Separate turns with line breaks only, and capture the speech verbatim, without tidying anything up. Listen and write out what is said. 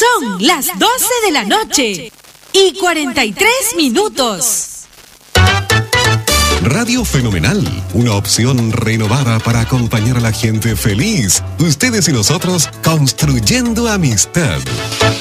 Son las doce de la noche y cuarenta y tres minutos.
Radio Fenomenal, una opción renovada para acompañar a la gente feliz. Ustedes y nosotros construyendo amistad.